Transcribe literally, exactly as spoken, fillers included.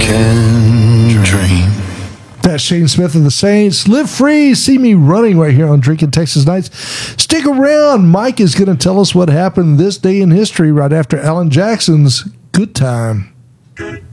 can dream. That's Shane Smith of the Saints. Live Free, See Me Running right here on Drinking Texas Nights. Stick around. Mike is going to tell us what happened this day in history right after Alan Jackson's Good Time.